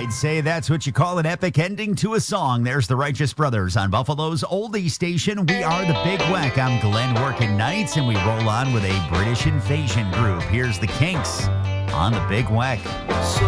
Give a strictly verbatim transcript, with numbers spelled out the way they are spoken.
I'd say that's what you call an epic ending to a song. There's the Righteous Brothers on Buffalo's oldie station. We are the Big Weck. I'm Glenn Working Nights, and we roll on with a British invasion group. Here's the Kinks on the Big Weck.